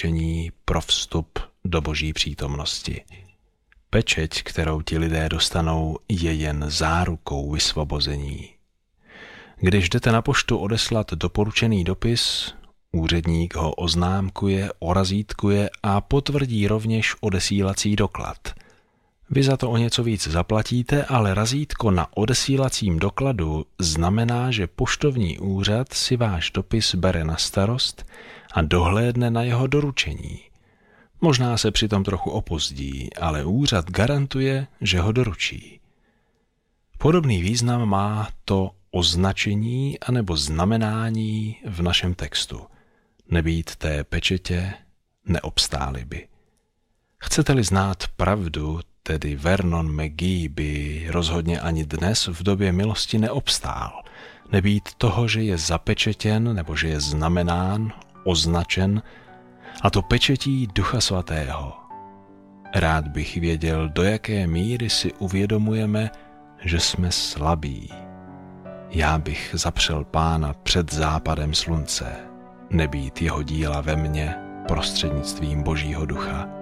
označení pro vstup do Boží přítomnosti. Pečeť, kterou ti lidé dostanou, je jen zárukou vysvobození. Když jdete na poštu odeslat doporučený dopis, úředník ho oznámkuje, orazítkuje a potvrdí rovněž odesílací doklad. Vy za to o něco víc zaplatíte, ale razítko na odesílacím dokladu znamená, že poštovní úřad si váš dopis bere na starost a dohlédne na jeho doručení. Možná se přitom trochu opozdí, ale úřad garantuje, že ho doručí. Podobný význam má to označení anebo znamenání v našem textu. Nebýt té pečetě, neobstáli by. Chcete-li znát pravdu, tedy Vernon McGee by rozhodně ani dnes v době milosti neobstál. Nebýt toho, že je zapečetěn nebo že je znamenán, označen, a to pečetí Ducha Svatého. Rád bych věděl, do jaké míry si uvědomujeme, že jsme slabí. Já bych zapřel Pána před západem slunce, nebýt jeho díla ve mně prostřednictvím Božího Ducha.